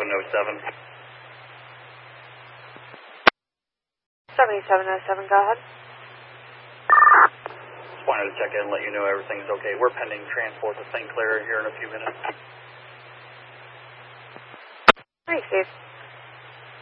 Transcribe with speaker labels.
Speaker 1: 7707.
Speaker 2: 7707, go ahead.
Speaker 1: Just wanted to check in and let you know everything's okay. We're pending transport to St. Clair here in a few minutes.
Speaker 2: Thanks, Steve.